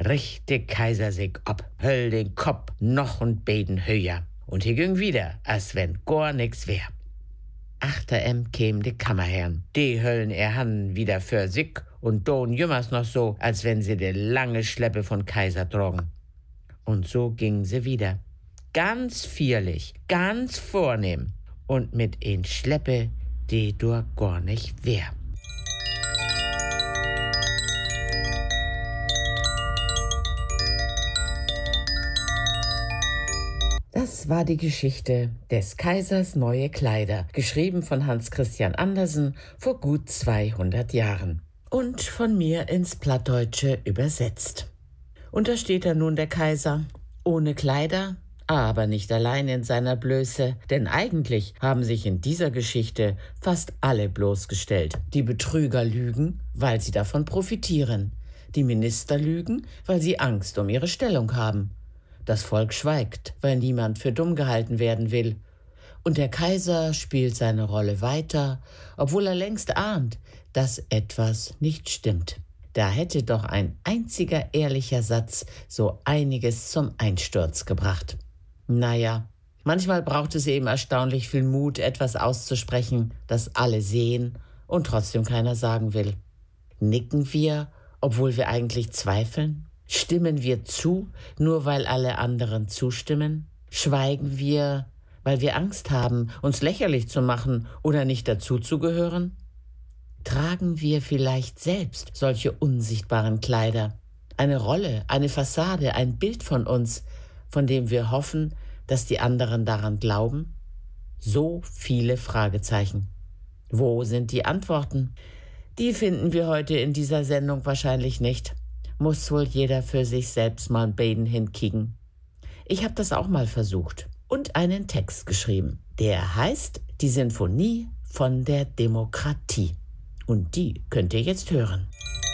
Richtig Kaiser sich ob, höll den Kopf noch und beten höher. Und hier ging wieder, als wenn gar nix wär. Achter käm de Kammerherrn. Die höllen han wieder für sich und don jümmers noch so, als wenn sie de lange Schleppe von Kaiser drogen. Und so gingen sie wieder. Ganz vierlich, ganz vornehm und mit een Schleppe, die dur gar nicht wär. Das war die Geschichte des Kaisers neue Kleider, geschrieben von Hans Christian Andersen vor gut 200 Jahren und von mir ins Plattdeutsche übersetzt. Und da steht da nun der Kaiser, ohne Kleider, aber nicht allein in seiner Blöße, denn eigentlich haben sich in dieser Geschichte fast alle bloßgestellt. Die Betrüger lügen, weil sie davon profitieren. Die Minister lügen, weil sie Angst um ihre Stellung haben. Das Volk schweigt, weil niemand für dumm gehalten werden will. Und der Kaiser spielt seine Rolle weiter, obwohl er längst ahnt, dass etwas nicht stimmt. Da hätte doch ein einziger ehrlicher Satz so einiges zum Einsturz gebracht. Naja, manchmal braucht es eben erstaunlich viel Mut, etwas auszusprechen, das alle sehen und trotzdem keiner sagen will. Nicken wir, obwohl wir eigentlich zweifeln? Stimmen wir zu, nur weil alle anderen zustimmen? Schweigen wir, weil wir Angst haben, uns lächerlich zu machen oder nicht dazuzugehören? Tragen wir vielleicht selbst solche unsichtbaren Kleider? Eine Rolle, eine Fassade, ein Bild von uns, von dem wir hoffen, dass die anderen daran glauben? So viele Fragezeichen. Wo sind die Antworten? Die finden wir heute in dieser Sendung wahrscheinlich nicht. Muss wohl jeder für sich selbst mal ein Beten hinkicken. Ich habe das auch mal versucht und einen Text geschrieben. Der heißt Die Sinfonie von der Demokratie. Und die könnt ihr jetzt hören.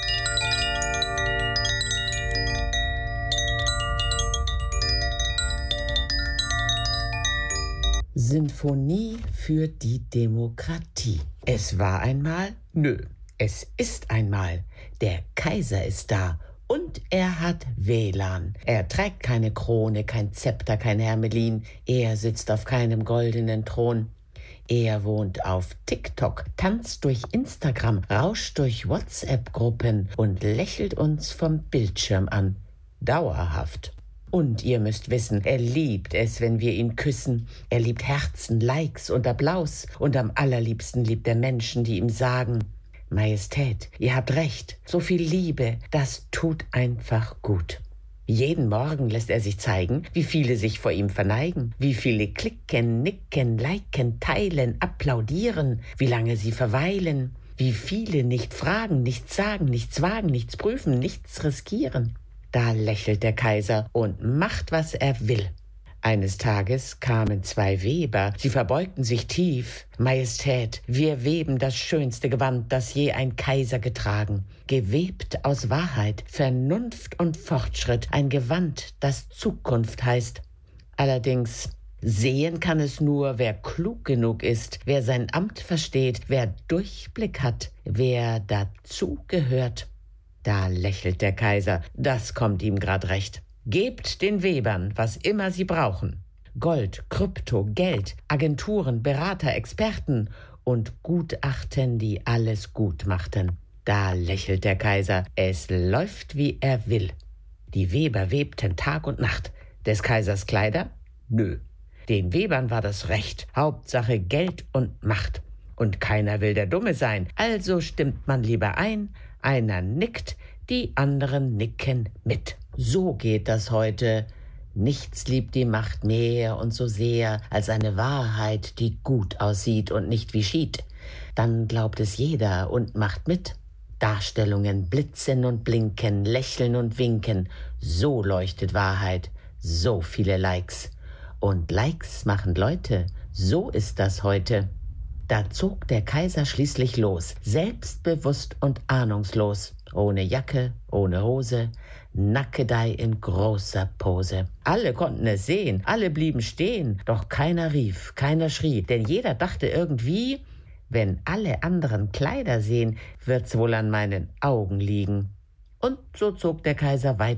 Sinfonie für die Demokratie. Es war einmal? Nö, es ist einmal. Der Kaiser ist da. Und er hat WLAN. Er trägt keine Krone, kein Zepter, kein Hermelin. Er sitzt auf keinem goldenen Thron. Er wohnt auf TikTok, tanzt durch Instagram, rauscht durch WhatsApp-Gruppen und lächelt uns vom Bildschirm an. Dauerhaft. Und ihr müsst wissen, er liebt es, wenn wir ihn küssen. Er liebt Herzen, Likes und Applaus. Und am allerliebsten liebt er Menschen, die ihm sagen: Majestät, ihr habt recht, so viel Liebe, das tut einfach gut. Jeden Morgen lässt er sich zeigen, wie viele sich vor ihm verneigen, wie viele klicken, nicken, liken, teilen, applaudieren, wie lange sie verweilen, wie viele nicht fragen, nichts sagen, nichts wagen, nichts prüfen, nichts riskieren. Da lächelt der Kaiser und macht, was er will. Eines Tages kamen zwei Weber, sie verbeugten sich tief. Majestät, wir weben das schönste Gewand, das je ein Kaiser getragen. Gewebt aus Wahrheit, Vernunft und Fortschritt, ein Gewand, das Zukunft heißt. Allerdings, sehen kann es nur, wer klug genug ist, wer sein Amt versteht, wer Durchblick hat, wer dazugehört. Da lächelt der Kaiser, das kommt ihm grad recht. Gebt den Webern, was immer sie brauchen. Gold, Krypto, Geld, Agenturen, Berater, Experten und Gutachten, die alles gut machten. Da lächelt der Kaiser, es läuft, wie er will. Die Weber webten Tag und Nacht. Des Kaisers Kleider? Nö. Den Webern war das Recht. Hauptsache Geld und Macht. Und keiner will der Dumme sein, also stimmt man lieber ein. Einer nickt, die anderen nicken mit. So geht das heute. Nichts liebt die Macht mehr und so sehr als eine Wahrheit, die gut aussieht und nicht wie Schied. Dann glaubt es jeder und macht mit. Darstellungen blitzen und blinken, lächeln und winken. So leuchtet Wahrheit, so viele Likes. Und Likes machen Leute, so ist das heute. Da zog der Kaiser schließlich los, selbstbewusst und ahnungslos, ohne Jacke, ohne Hose, Nackedei in großer Pose. Alle konnten es sehen, alle blieben stehen, doch keiner rief, keiner schrie, denn jeder dachte irgendwie, wenn alle anderen Kleider sehen, wird's wohl an meinen Augen liegen. Und so zog der Kaiser weiter